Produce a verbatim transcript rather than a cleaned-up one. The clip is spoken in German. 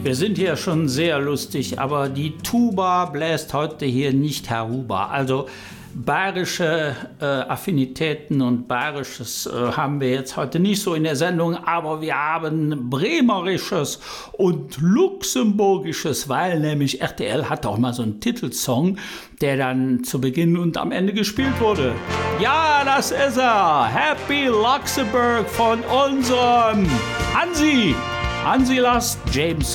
Wir sind hier schon sehr lustig, aber die Tuba bläst heute hier nicht herüber. Also bayerische äh, Affinitäten und bayerisches äh, haben wir jetzt heute nicht so in der Sendung, aber wir haben bremerisches und luxemburgisches, weil nämlich R T L hat auch mal so einen Titelsong, der dann zu Beginn und am Ende gespielt wurde. Ja, das ist er, Happy Luxemburg von unserem Hansi, Hansi Last, James